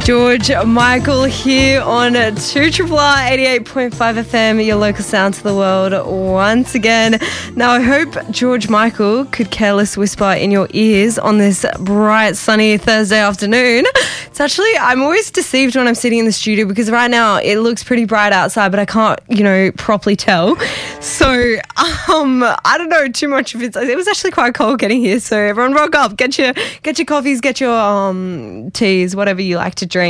George Michael here on 2RRR 88.5 FM, your local sound to the world once again. Now, I hope George Michael could careless whisper in your ears on this bright, sunny Thursday afternoon. It's actually, I'm always deceived when I'm sitting in the studio because right now it looks pretty bright outside, but I can't, properly tell. So, I don't know too much if it was actually quite cold getting here. So everyone rock up, get your coffees, get your teas, whatever you like to drink.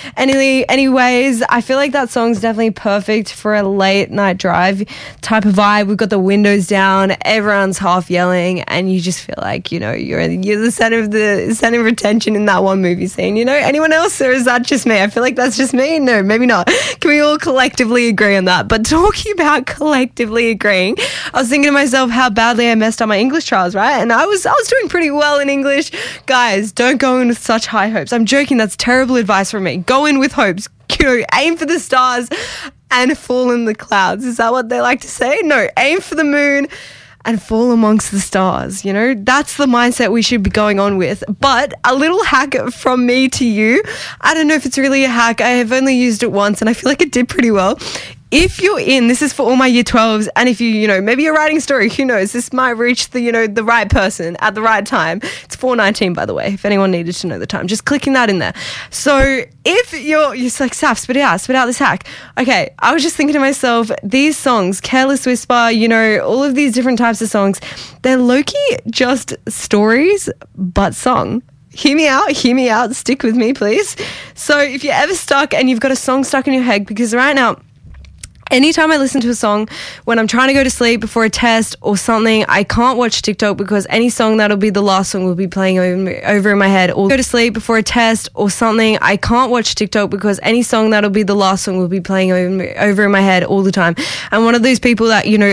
Anyways, I feel like that song's definitely perfect for a late night drive type of vibe. We've got the windows down, everyone's half yelling, and you just feel like, you're the center of attention in that one movie scene. Anyone else, or is that just me? I feel like that's just me. No, maybe not. Can we all collectively agree on that? But talking about collectively agreeing, I was thinking to myself how badly I messed up my English trials, right? And I was doing pretty well in English. Guys, don't go in with such high hopes. I'm joking. That's terrible advice from me. Go in with hopes. Aim for the stars and fall in the clouds. Is that what they like to say? No, aim for the moon and fall amongst the stars. That's the mindset we should be going on with. But a little hack from me to you. I don't know if it's really a hack. I have only used it once and I feel like it did pretty well. If you're this is for all my year 12s, and if maybe you're writing a story, who knows, this might reach the right person at the right time. It's 4:19, by the way, if anyone needed to know the time, just clicking that in there. So if you're like, Saf, spit out this hack. Okay, I was just thinking to myself, these songs, Careless Whisper, all of these different types of songs, they're low-key just stories, but song. Hear me out, stick with me, please. So if you're ever stuck and you've got a song stuck in your head, because right now, anytime I listen to a song when I'm trying to go to sleep before a test or something, I can't watch TikTok because any song that'll be the last song will be playing over in my head. Or go to sleep before a test or something, I can't watch TikTok because any song that'll be the last song will be playing over in my head all the time. I'm one of those people that,